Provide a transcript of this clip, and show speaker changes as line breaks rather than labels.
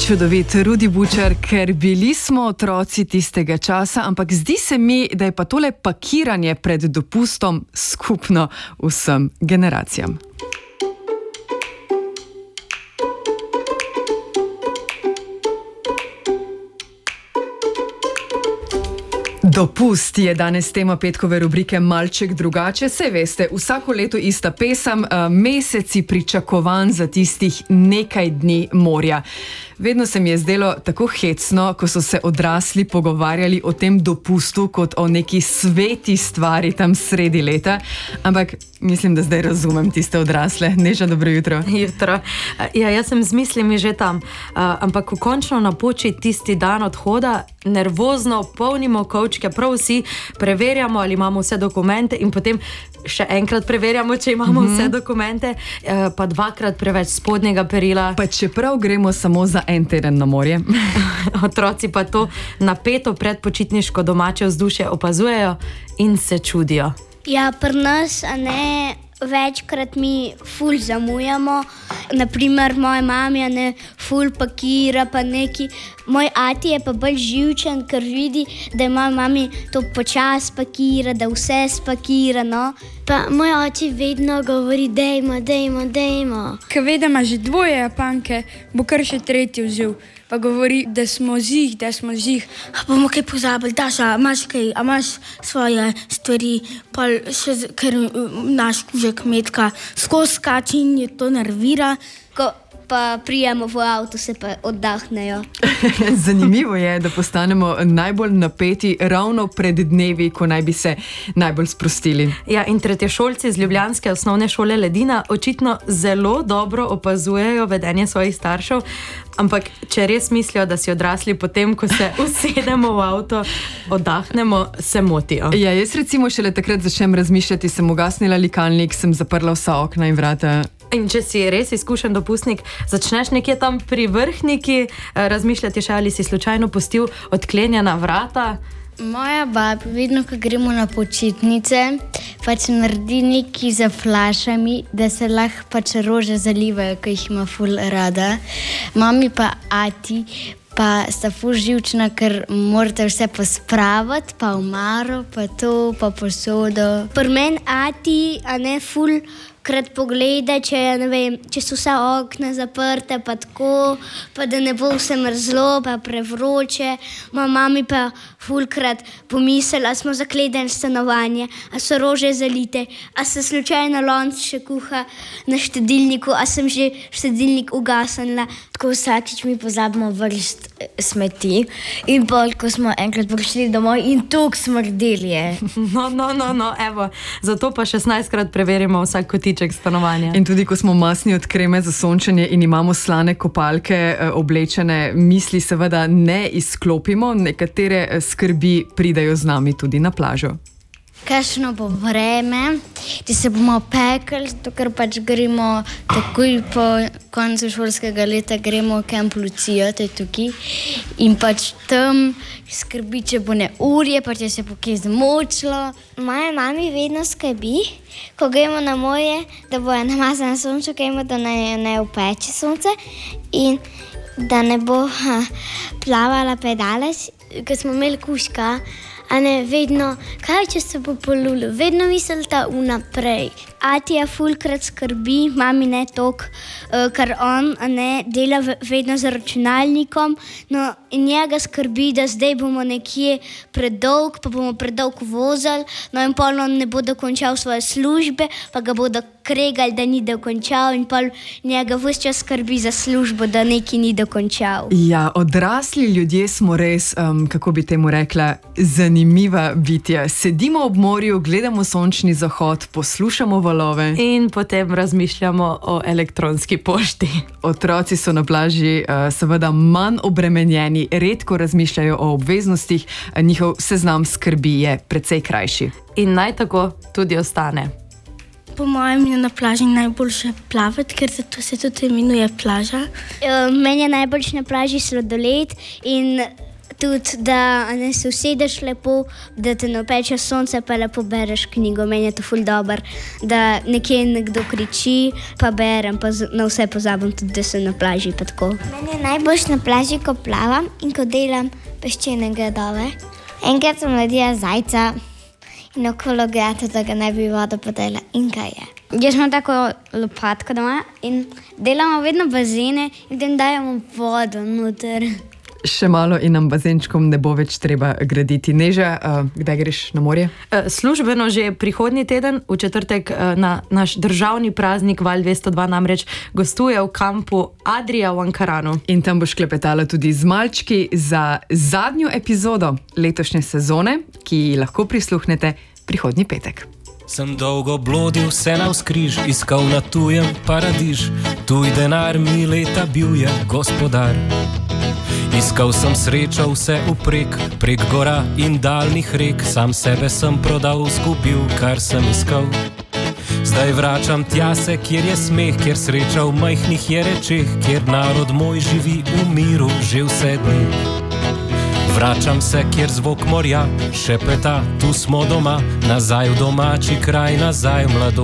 Čudovit Rudi Bučar, ker bili smo otroci tistega časa, ampak zdi se mi, da je pa tole pakiranje pred dopustom skupno vsem generacijam. Dopust je danes tema petkove rubrike Malček drugače. Saj veste, vsako leto ista pesem, meseci pričakovanj za tistih nekaj dni morja. Vedno se mi je zdelo tako hecno, ko so se odrasli pogovarjali o tem dopustu kot o neki sveti stvari tam sredi leta. Ampak mislim, da zdaj razumem tiste odrasle. Neža, dobro jutro.
Jutro. Ja, jaz sem z mislimi že tam. Ampak ko končno napoči tisti dan odhoda, nervozno polnimo kovčke, prav vsi preverjamo, ali imamo vse dokumente in potem še enkrat preverjamo, če imamo vse dokumente, pa dvakrat preveč spodnjega perila.
Pa čeprav gremo samo za en teden na morje.
Otroci pa to napeto predpočitniško domače vzdušje opazujejo in se čudijo.
Ja, pri nas, večkrat mi ful zamujamo. Naprimer, moja mama ful pakira pa neki. Moj ati je pa bolj živčen, ker vidi, da ima mami to počas pakira, da vse spakira, no.
Pa moj oči vedno govori, dejmo.
Ker ve, da ima že dvoje Japanke, bo kar še tretji vzel. Pa govori, da smo zih.
Bomo kaj pozabili, Daša, imaš kaj, a imaš svoje stvari, pa še, ker naš kužek Metka skozi skači in je to nervira.
Ko pa prijemo v avto, se pa oddahnejo.
Zanimivo je, da postanemo najbolj napeti ravno pred dnevi, ko naj bi se najbolj sprostili.
Ja, in tretješolci z ljubljanske osnovne šole Ledina očitno zelo dobro opazujejo vedenje svojih staršev, ampak če res mislijo, da si odrasli potem, ko se usedemo v avto, oddahnemo, se motijo.
Ja, jaz recimo šele takrat začnem razmišljati, sem ugasnila likalnik, sem zaprla vsa okna in vrata.
In če si res izkušen dopustnik, začneš nekje tam pri vrhniki razmišljati še, ali si slučajno pustil odklenjena vrata.
Moja baba, vedno, ko gremo na počitnice, pač naredi nekaj za flašami, da se lahko pač rože zalivajo, ko jih ima ful rada. Mami pa ati pa sta ful živčna, ker morate vse pospraviti, pa omaro, pa to, pa posodo.
Pri meni ati, ful krat pogleda, če so vsa okna zaprte, pa tako, pa da ne bo vse mrzlo, pa prevroče. Moja mami pa fulkrat pomislila, smo zakledeni stanovanje, a so rože zalite, a se slučajno lonc še kuha na štedilniku, a sem že štedilnik ugasnila.
Tako vsakič mi pozabimo vrst smeti in bolj, ko smo enkrat prišli domov in tuk smrdeli je.
No, evo, zato pa 16krat preverimo vsak kotiček stanovanja.
In tudi, ko smo masni od kreme za sončenje in imamo slane kopalke oblečene, misli seveda ne izklopimo, nekatere skrbi pridajo z nami tudi na plažo.
Kakšno bo vreme, če se bomo pekli, zato ker pač gremo takoj po koncu šolskega leta, gremo v Kamp Lucija, to je tukaj, in pač tam skrbi, če bo neurje, pa če se bo kaj zmočilo.
Moja mami vedno skrbi, ko gremo na morje, da bo namazano sonce, da ne upeče sonce in da ne bo plavala pedalež, ker smo imeli kužka. Vedno, kaj če se bo polulil, vedno mislita vnaprej. Ati je fulkrat skrbi, mami ne tok, ker on dela vedno z računalnikom, no in njega skrbi, da zdaj bomo nekje predolg, pa bomo predolg vozili, no in pol on ne bo dokončal svoje službe, pa ga bodo kregali, da ni dokončal in pol njega ves čas skrbi za službo, da neki ni dokončal.
Ja, odrasli ljudje smo res, kako bi temu rekla, zanimiva bitja. Sedimo ob morju, gledamo sončni zahod, poslušamo valove.
In potem razmišljamo o elektronski pošti.
Otroci so na plaži seveda manj obremenjeni, redko razmišljajo o obveznostih, njihov seznam skrbi je precej krajši.
In naj tako tudi ostane.
Po mojem je na plaži najboljše plavati, ker zato se tudi imenuje plaža.
Meni je najboljše na plaži sladoled in tudi, da ne se usedeš lepo, da te ne opeče sonce, pa lepo bereš knjigo. Meni je to ful dobro, da nekje nekdo kriči, pa berem, pa na vse pozabim, tudi da sem na plaži. Meni je najboljš na plaži, ko plavam in ko delam peščene gradove. Enkrat sem naredila zajca in okolo grata, da ga ne bi voda podela. In kaj je? Jaz imam tako lopatko doma in delamo vedno bazene in tem dajemo vodo noter.
Še malo in nam bazenčkom ne bo več treba graditi. Neža, kdaj greš na morje?
Službeno že prihodnji teden, v četrtek, na naš državni praznik Val 202 namreč gostuje v kampu Adria v Ankaranu.
In tam boš klepetala tudi z malčki za zadnjo epizodo letošnje sezone, ki ji lahko prisluhnete prihodnji petek.
Sem dolgo blodil vse navzkriž, iskal na tujem paradiž, tuj denar mi leta bil je gospodar. Iskal sem srečo vse uprek, prek gora in daljnih rek, sam sebe sem prodal, izgubil, kar sem iskal. Zdaj vračam tja se, kjer je smeh, kjer sreča v majhnih je rečeh, kjer narod moj živi v miru že vse dni. Vračam se, kjer zvok morja šepeta, tu smo doma, nazaj v domači kraj, nazaj v mladost.